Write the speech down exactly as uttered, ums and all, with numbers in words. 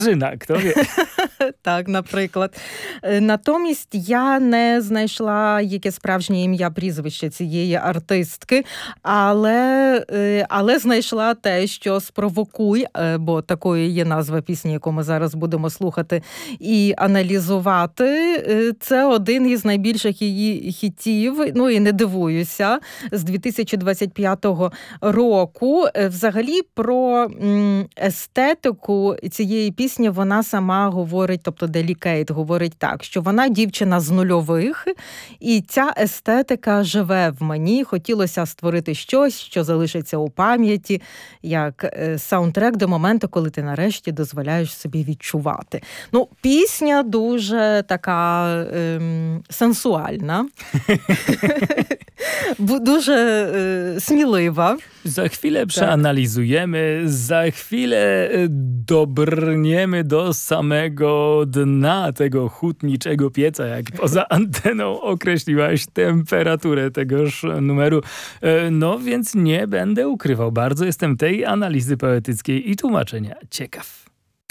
Katarzyna, kto wie. Так, наприклад. Натомість я не знайшла, яке справжнє ім'я, прізвище цієї артистки, але, але знайшла те, що «Спровокуй», бо такою є назва пісні, яку ми зараз будемо слухати і аналізувати. Це один із найбільших її хітів, ну і не дивуюся, з дві тисячі двадцять п'ятого року. Взагалі про естетику цієї пісні вона сама говорить, тобто Делі Кейт говорить так, що вона дівчина з нульових, і ця естетика живе в мені. Хотілося створити щось, що залишиться у пам'яті, як саундтрек до моменту, коли ти нарешті дозволяєш собі відчувати. Ну, пісня дуже така ем, сенсуальна, дуже е, смілива. Za chwilę przeanalizujemy, za chwilę dobrniemy do samego dna tego hutniczego pieca, jak poza anteną określiłaś temperaturę tegoż numeru. No więc nie będę ukrywał, bardzo jestem tej analizy poetyckiej i tłumaczenia ciekaw.